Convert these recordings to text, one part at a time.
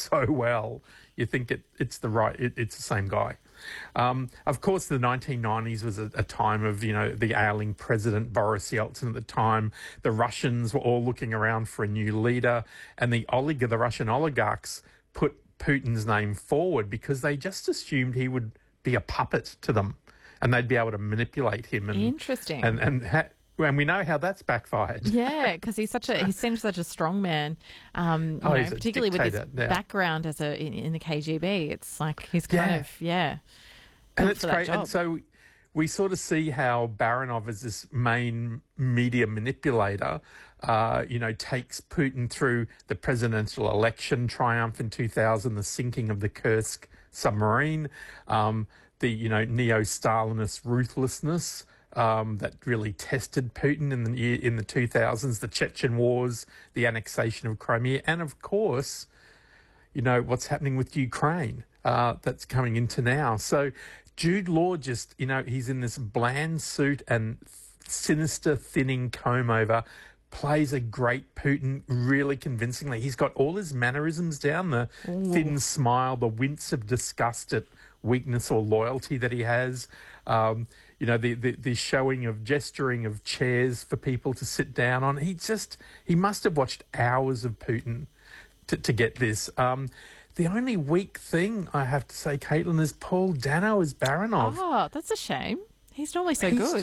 so well, you think it's the same guy. Of course, the 1990s was a time of, the ailing president Boris Yeltsin at the time. The Russians were all looking around for a new leader, and the Russian oligarchs put Putin's name forward because they just assumed he would be a puppet to them and they'd be able to manipulate him. Interesting. And we know how that's backfired. Yeah, because he seems such a strong man. Particularly with his background in the KGB, it's like he's kind of And it's great. And so we sort of see how Baranov, as this main media manipulator, takes Putin through the presidential election triumph in 2000, the sinking of the Kursk submarine, the neo-Stalinist ruthlessness. That really tested Putin in the 2000s, the Chechen wars, the annexation of Crimea, and of course, what's happening with Ukraine that's coming into now. So Jude Law he's in this bland suit and sinister, thinning comb over, plays a great Putin really convincingly. He's got all his mannerisms down, the thin smile, the wince of disgust at weakness or loyalty that he has. The showing of gesturing of chairs for people to sit down on. He must have watched hours of Putin to get this. The only weak thing I have to say, Caitlin, is Paul Dano as Baranov. Oh, that's a shame. He's normally so good.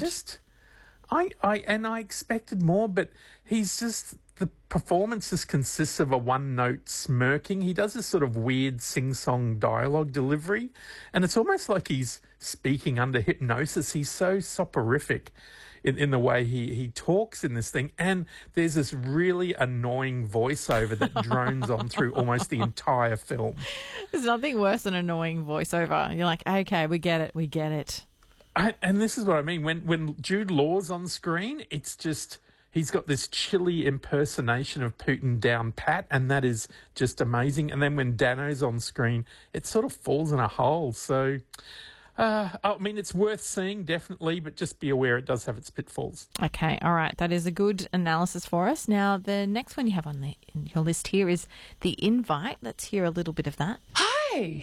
I expected more, but the performance just consists of a one-note smirking. He does this sort of weird sing-song dialogue delivery, and it's almost like he's speaking under hypnosis. He's so soporific in the way he talks in this thing, and there's this really annoying voiceover that drones on through almost the entire film. There's nothing worse than annoying voiceover. You're like, okay, we get it. And this is what I mean. When Jude Law's on screen, it's just... He's got this chilly impersonation of Putin down pat, and that is just amazing. And then when Dano's on screen, it sort of falls in a hole. So, it's worth seeing, definitely, but just be aware it does have its pitfalls. Okay, all right. That is a good analysis for us. Now, the next one you have in your list here is The Invite. Let's hear a little bit of that. Hi,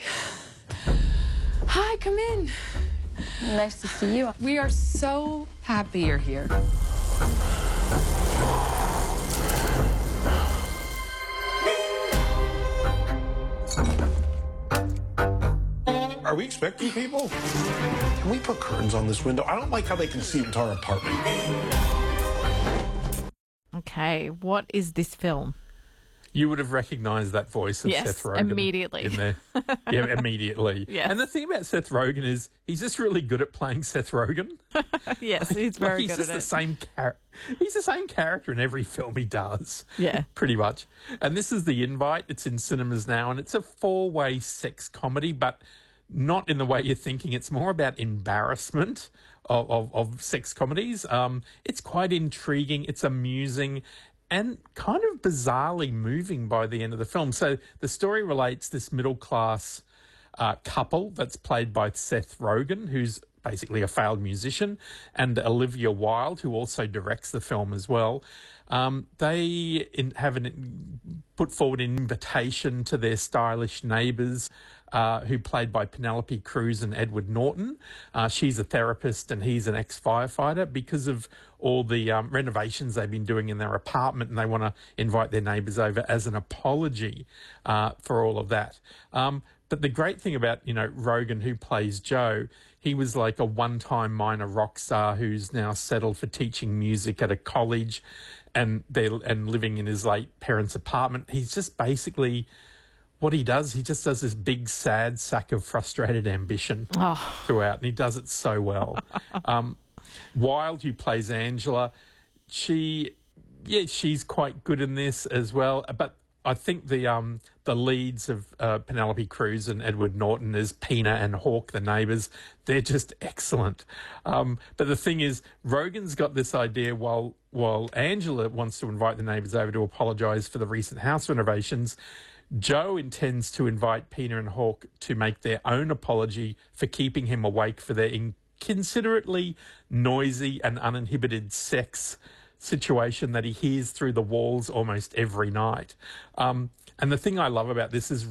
come in. Nice to see you. We are so happy you're here. Are we expecting people? Can we put curtains on this window? I don't like how they can see the entire apartment. Okay, what is this film? You would have recognised that voice of Seth Rogen. Immediately. In there. Yeah, immediately. Yes. And the thing about Seth Rogen is he's just really good at playing Seth Rogen. Yes, he's very good at it. He's the same character in every film he does. Yeah. Pretty much. And this is The Invite. It's in cinemas now, and it's a 4-way sex comedy, but not in the way you're thinking. It's more about embarrassment of sex comedies. It's quite intriguing. It's amusing and kind of bizarrely moving by the end of the film. So the story relates this middle-class couple that's played by Seth Rogen, who's basically a failed musician, and Olivia Wilde, who also directs the film as well. They put forward an invitation to their stylish neighbours, who played by Penelope Cruz and Edward Norton. She's a therapist and he's an ex-firefighter, because of all the renovations they've been doing in their apartment, and they want to invite their neighbours over as an apology for all of that. But the great thing about, Rogen, who plays Joe, he was like a one-time minor rock star who's now settled for teaching music at a college and living in his late parents' apartment. He's just basically... What he does, he just does this big, sad sack of frustrated ambition throughout, and he does it so well. Wilde, who plays Angela, she's quite good in this as well. But I think the leads of Penelope Cruz and Edward Norton as Pina and Hawk, the neighbours, they're just excellent. But the thing is, Rogen's got this idea while Angela wants to invite the neighbours over to apologise for the recent house renovations. Joe intends to invite Pina and Hawk to make their own apology for keeping him awake for their inconsiderately noisy and uninhibited sex situation that he hears through the walls almost every night. And the thing I love about this is